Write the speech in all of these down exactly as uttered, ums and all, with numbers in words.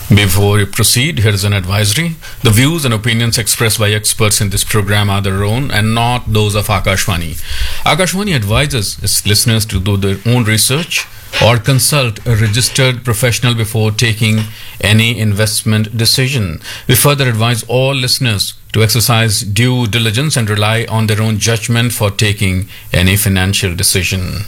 Before we proceed, here is an advisory. The views and opinions expressed by experts in this program are their own and not those of Akashvani. Akashvani advises its listeners to do their own research or consult a registered professional before taking any investment decision. We further advise all listeners to exercise due diligence and rely on their own judgment for taking any financial decision.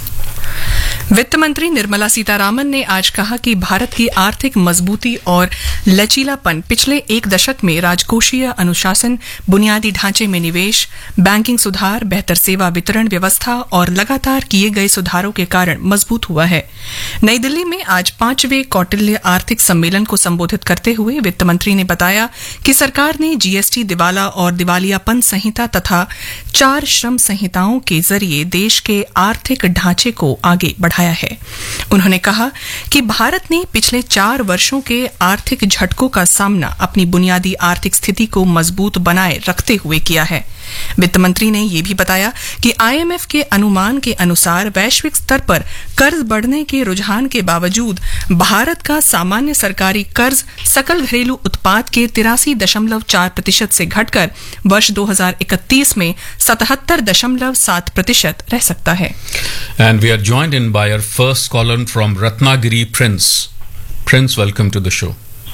वित्त मंत्री निर्मला सीतारामन ने आज कहा कि भारत की आर्थिक मजबूती और लचीलापन पिछले एक दशक में राजकोषीय अनुशासन, बुनियादी ढांचे में निवेश, बैंकिंग सुधार, बेहतर सेवा वितरण व्यवस्था और लगातार किए गए सुधारों के कारण मजबूत हुआ है। नई दिल्ली में आज पांचवें कौटिल्य आर्थिक सम्मेलन को संबोधित करते हुए वित्त मंत्री ने बताया कि सरकार ने जीएसटी दिवाला और दिवालियापन संहिता तथा चार श्रम संहिताओं के जरिए देश के आर्थिक ढांचे को आगे बढ़ाया है। उन्होंने कहा कि भारत ने पिछले चार वर्षों के आर्थिक झटकों का सामना अपनी बुनियादी आर्थिक स्थिति को मजबूत बनाए रखते हुए किया है। वित्त मंत्री ने यह भी बताया कि आईएमएफ के अनुमान के अनुसार वैश्विक स्तर पर कर्ज बढ़ने के रुझान के बावजूद भारत का सामान्य सरकारी कर्ज सकल घरेलू उत्पाद के तिरासी दशमलव चार प्रतिशत से घटकर वर्ष दो हजार इकतीस में सतहत्तर दशमलव सात प्रतिशत रह सकता है। And we are joined in by our first caller from Ratnagiri, Prince. Prince, welcome to the show.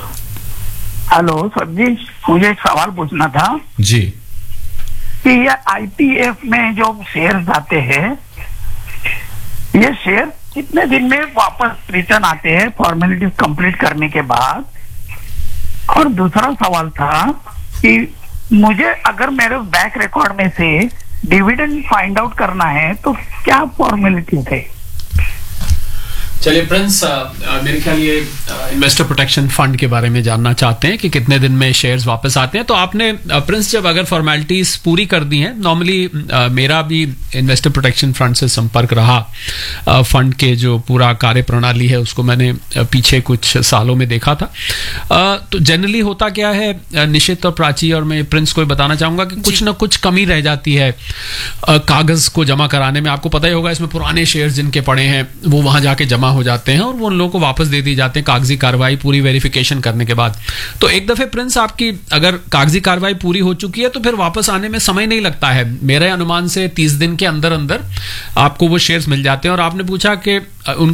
Hello sir जी, मुझे एक सवाल पूछना था जी कि ये आईटीएफ में जो शेयर आते हैं, ये शेयर कितने दिन में वापस रिटर्न आते हैं फॉर्मेलिटीज कंप्लीट करने के बाद? और दूसरा सवाल था कि मुझे अगर मेरे बैक रिकॉर्ड में से डिविडेंड फाइंड आउट करना है तो क्या फॉर्मेलिटीज है? चलिए प्रिंस, मेरे ख्याल ये इन्वेस्टर प्रोटेक्शन फंड के बारे में जानना चाहते हैं कि कितने दिन में शेयर्स वापस आते हैं। तो आपने प्रिंस जब अगर फॉर्मेलिटीज पूरी कर दी हैं, नॉर्मली मेरा भी इन्वेस्टर प्रोटेक्शन फंड से संपर्क रहा। फंड के जो पूरा कार्य प्रणाली है उसको मैंने पीछे कुछ सालों में देखा था। तो जनरली होता क्या है, निश्चित और प्राची और मैं प्रिंस को बताना चाहूंगा कि कुछ ना कुछ कमी रह जाती है कागज को जमा कराने में। आपको पता ही होगा, इसमें पुराने शेयर जिनके पड़े हैं वो वहां जाके जमा हो जाते हैं और वो उन लोगों को वापस दे दी जाते हैं कागजी कार्रवाई पूरी वेरिफिकेशन करने के बाद। तो एक दफे प्रिंस आपकी अगर कागजी कार्रवाई पूरी हो चुकी है तो फिर वापस आने में समय नहीं लगता है। मेरे अनुमान से तीस दिन के अंदर अंदर आपको वो शेयर्स मिल जाते हैं। और आपने पूछा कि